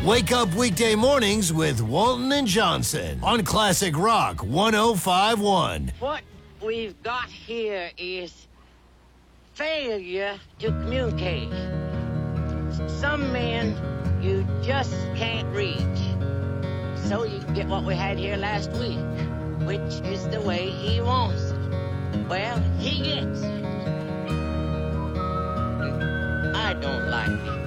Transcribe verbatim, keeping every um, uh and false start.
Wake up weekday mornings with Walton and Johnson on Classic Rock one oh five one. What we've got here is failure to communicate. Some men you just can't reach. So you get what we had here last week, which is the way he wants it. Well, he gets it. I don't like it.